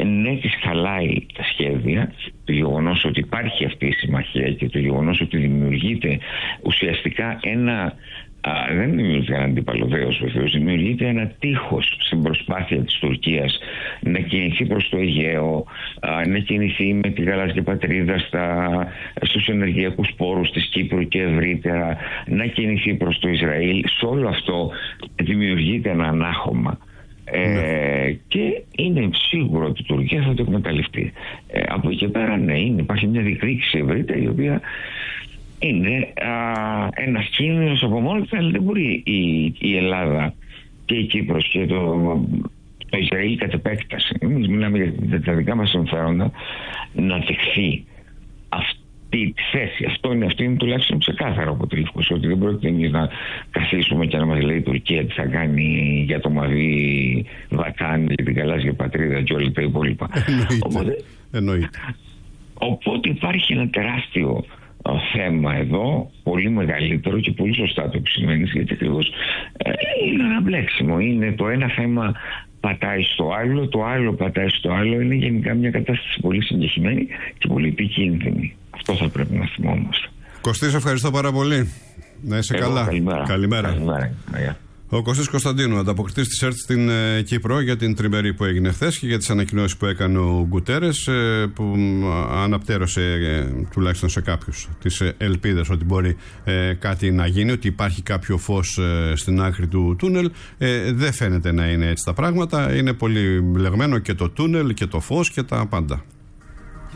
ναι, της χαλάει τα σχέδια, το γεγονός ότι υπάρχει αυτή η συμμαχία και το γεγονός ότι δημιουργείται ουσιαστικά δεν δημιουργείται ένα αντίπαλο δέος, βεβαίως, δημιουργείται ένα τείχος στην προσπάθεια της Τουρκίας να κινηθεί προς το Αιγαίο, να κινηθεί με τη γαλάζια πατρίδα στους ενεργειακούς πόρους της Κύπρου και ευρύτερα, να κινηθεί προς το Ισραήλ. Σε όλο αυτό δημιουργείται ένα ανάχωμα. Και είναι σίγουρο ότι η Τουρκία θα το εκμεταλλευτεί. Από εκεί και πέρα, ναι, υπάρχει μια διεκδίκηση ευρύτερη, η οποία είναι ένας κίνδυνος από μόνο του, αλλά δεν μπορεί η Ελλάδα και η Κύπρος και το Ισραήλ κατ' επέκταση, εμείς μιλάμε για τα δικά μας συμφέροντα, να δεχθεί αυτή τη θέση. Αυτό είναι τουλάχιστον ξεκάθαρο από τρίφκος, ότι δεν πρόκειται εμείς να καθίσουμε και να μας λέει η Τουρκία τι θα κάνει για το Μαδί, Βακάν, για την γαλάζια πατρίδα και όλα τα υπόλοιπα. Εννοείται. Οπότε υπάρχει ένα τεράστιο θέμα εδώ, πολύ μεγαλύτερο, και πολύ σωστά το επισημαίνεις, γιατί ακριβώς είναι ένα μπλέξιμο. Είναι το ένα θέμα πατάει στο άλλο, το άλλο πατάει στο άλλο. Είναι γενικά μια κατάσταση πολύ συγκεκριμένη και πολύ επικίνδυνη. Αυτό θα πρέπει να θυμόμαστε. Κωστή, ευχαριστώ πάρα πολύ. Να είσαι καλά. Καλημέρα. Ο Κωστής Κωνσταντίνου, ανταποκριτής της ΕΡΤ στην Κύπρο, για την τριμερή που έγινε χθες και για τις ανακοινώσεις που έκανε ο Γκουτέρες, που αναπτέρωσε τουλάχιστον σε κάποιους τις ελπίδες ότι μπορεί κάτι να γίνει, ότι υπάρχει κάποιο φως στην άκρη του τούνελ. Δεν φαίνεται να είναι έτσι τα πράγματα. Είναι πολύ μπλεγμένο και το τούνελ και το φως και τα πάντα.